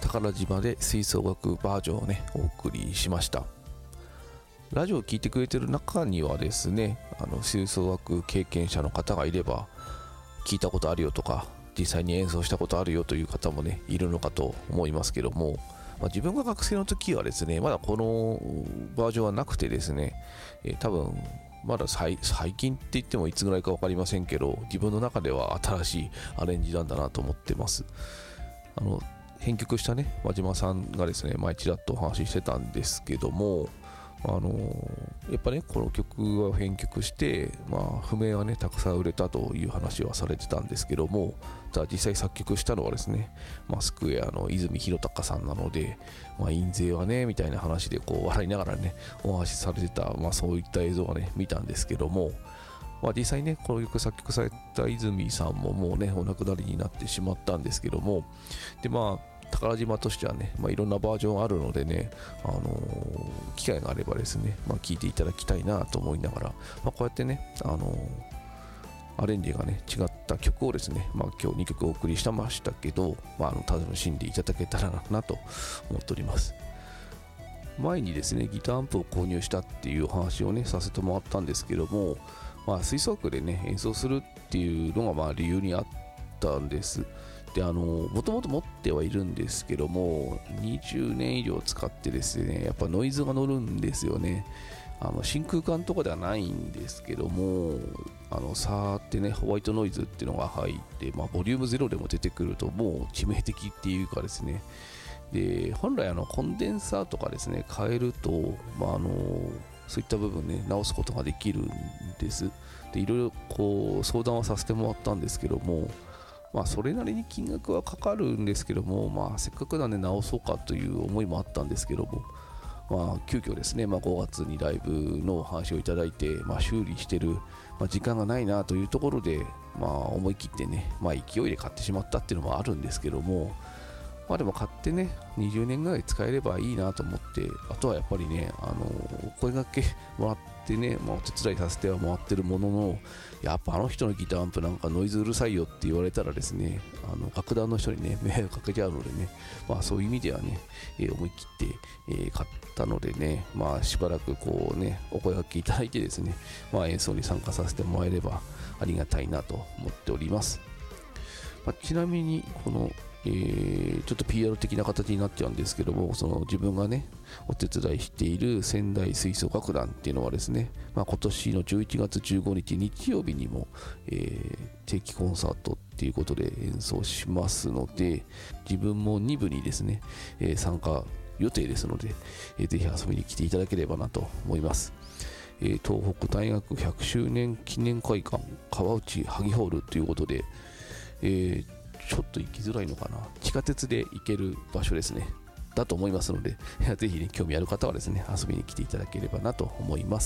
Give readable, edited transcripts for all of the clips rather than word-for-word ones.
宝島で吹奏楽バージョンをねお送りしました。ラジオを聞いてくれてる中にはですね、吹奏楽経験者の方がいれば聞いたことあるよとか実際に演奏したことあるよという方もねいるのかと思いますけども、自分が学生の時はですねまだこのバージョンはなくてですね、多分まだ最近って言ってもいつぐらいか分かりませんけど、自分の中では新しいアレンジなんだなと思ってます。編曲したね和島さんがですね前ちらっとお話ししてたんですけども、やっぱねこの曲を編曲して、譜面はねたくさん売れたという話はされてたんですけども、実際作曲したのはですね、スクエアの泉弘隆さんなので、印税はねみたいな話でこう笑いながらねお話しされてた、そういった映像がね見たんですけども、実際ねこの曲作曲された泉さんももうねお亡くなりになってしまったんですけども、で宝島としてはね、いろんなバージョンあるのでね、機会があればですね、聴いていただきたいなと思いながら、こうやってね、アレンジがね違った曲をですね、今日2曲お送りしてましたけど、楽しんでいただけたらなと思っております。前にですねギターアンプを購入したっていうお話をねさせてもらったんですけども、吹奏楽でね演奏するっていうのが理由にあったんです。でもともと持ってはいるんですけども、20年以上使ってですねやっぱノイズが乗るんですよね。真空管とかではないんですけども、さーってねホワイトノイズっていうのが入って、ボリューム0でも出てくるともう致命的っていうかですね、で本来コンデンサーとかですね変えると、そういった部分ね直すことができるんです。でいろいろこう相談はさせてもらったんですけども、それなりに金額はかかるんですけども、せっかくなんで直そうかという思いもあったんですけども、急遽ですね、5月にライブの話をいただいて、修理してる、時間がないなというところで、思い切ってね、勢いで買ってしまったっていうのもあるんですけども、でも買ってね20年ぐらい使えればいいなと思って、あとはやっぱりねお声掛けもらってね、お手伝いさせてはもらってるものの、やっぱあの人のギターアンプなんかノイズうるさいよって言われたらですね、楽団の人にね迷惑かけちゃうのでね、そういう意味ではね、思い切って、買ったのでね、しばらくこうねお声掛けいただいてですね、演奏に参加させてもらえればありがたいなと思っております。ちなみにこのちょっと PR 的な形になっちゃうんですけども、その自分がねお手伝いしている仙台吹奏楽団っていうのはですね、今年の11月15日日曜日にも、定期コンサートっていうことで演奏しますので、自分も2部にですね、参加予定ですので、ぜひ遊びに来ていただければなと思います。東北大学100周年記念会館川内萩ホールということで、ちょっと行きづらいのかな、地下鉄で行ける場所ですねだと思いますので、ぜひね興味ある方はですね遊びに来ていただければなと思います。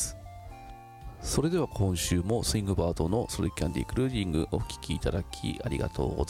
それでは今週もスイングバードのソリキャンディクルージングお聴きいただきありがとうございました。